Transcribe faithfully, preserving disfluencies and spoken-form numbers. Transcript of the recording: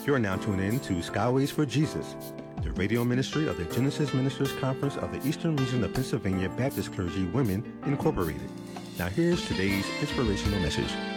You're now tuned in to Skyways for Jesus, the radio ministry of the Genesis Ministers Conference of the Eastern Region of Pennsylvania Baptist Clergy Women, Incorporated. Now here's today's inspirational message.